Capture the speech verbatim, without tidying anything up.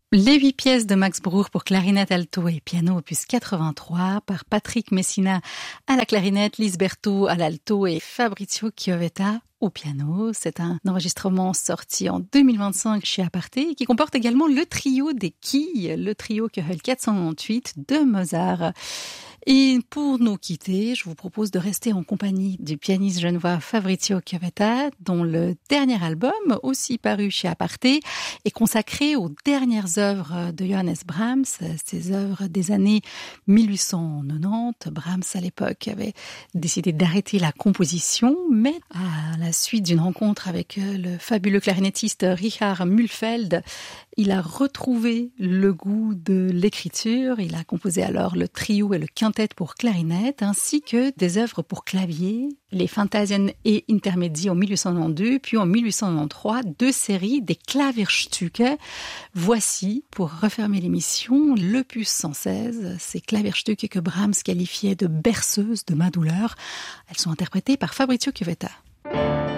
Les huit pièces de Max Bruch pour clarinette, alto et piano opus quatre-vingt-trois par Patrick Messina à la clarinette, Lise Berthaud à l'alto et Fabrizio Chiovetta au piano. C'est un enregistrement sorti en deux mille vingt-cinq chez Aparté qui comporte également le trio des quilles, le trio Köchel quatre cent quatre-vingt-huit de Mozart. Et pour nous quitter, je vous propose de rester en compagnie du pianiste genevois Fabrizio Chiovetta, dont le dernier album, aussi paru chez Aparté, est consacré aux dernières œuvres de Johannes Brahms, ces œuvres des années mille huit cent quatre-vingt-dix. Brahms, à l'époque, avait décidé d'arrêter la composition, mais à la suite d'une rencontre avec le fabuleux clarinettiste Richard Mühlfeld, il a retrouvé le goût de l'écriture. Il a composé alors le trio et le quintet pour clarinette, ainsi que des œuvres pour clavier, les Fantasien et Intermezzi en mille huit cent quatre-vingt-douze, puis en mille huit cent quatre-vingt-treize, deux séries des Klavierstücke. Voici, pour refermer l'émission, l'opus cent seize, ces Klavierstücke que Brahms qualifiait de berceuses de ma douleur. Elles sont interprétées par Fabrizio Chiovetta.